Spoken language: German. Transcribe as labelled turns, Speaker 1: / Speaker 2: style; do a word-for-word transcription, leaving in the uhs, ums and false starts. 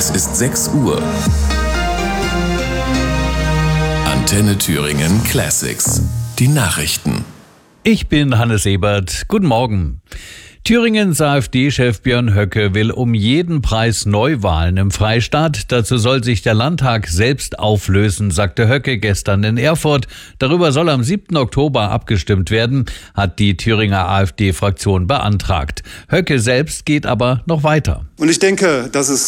Speaker 1: Es ist sechs Uhr. Antenne Thüringen Classics. Die Nachrichten.
Speaker 2: Ich bin Hannes Ebert. Guten Morgen. Thüringens AfD-Chef Björn Höcke will um jeden Preis Neuwahlen im Freistaat. Dazu soll sich der Landtag selbst auflösen, sagte Höcke gestern in Erfurt. Darüber soll am siebten Oktober abgestimmt werden, hat die Thüringer AfD-Fraktion beantragt. Höcke selbst geht aber noch weiter.
Speaker 3: Und ich denke, dass es